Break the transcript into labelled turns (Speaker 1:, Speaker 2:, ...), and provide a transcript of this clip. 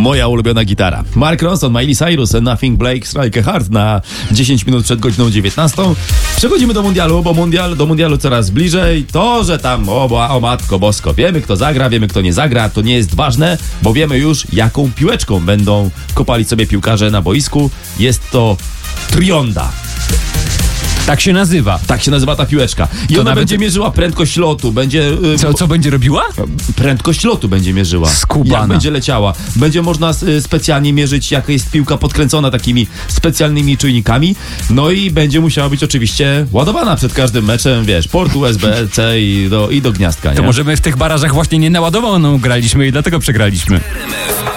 Speaker 1: Moja ulubiona gitara. Mark Ronson, Miley Cyrus, Nothing Breaks Like a Heart na 10 minut przed godziną 19. Przechodzimy do mundialu, bo do mundialu coraz bliżej. To, że tam, o matko bosko, wiemy kto zagra, wiemy kto nie zagra, to nie jest ważne, bo wiemy już jaką piłeczką będą kopali sobie piłkarze na boisku. Jest to Trionda.
Speaker 2: Tak się nazywa.
Speaker 1: Tak się nazywa ta piłeczka. I
Speaker 2: To
Speaker 1: ona
Speaker 2: nawet-
Speaker 1: będzie mierzyła prędkość lotu, będzie...
Speaker 2: Co będzie robiła?
Speaker 1: Prędkość lotu będzie mierzyła.
Speaker 2: Skubana.
Speaker 1: Jak będzie leciała. Będzie można specjalnie mierzyć, jaka jest piłka podkręcona takimi specjalnymi czujnikami. No i będzie musiała być oczywiście ładowana przed każdym meczem, wiesz, port USB-C i do gniazdka, nie?
Speaker 2: To może my w tych barażach właśnie nie naładowaną graliśmy i dlatego przegraliśmy.
Speaker 3: RMF